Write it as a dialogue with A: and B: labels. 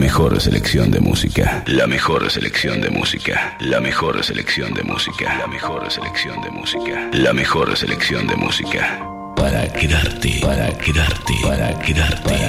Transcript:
A: mejor selección de música. La mejor selección de música. La mejor selección de música. La mejor selección de música. La mejor selección de música. Para quedarte, para quedarte, para quedarte.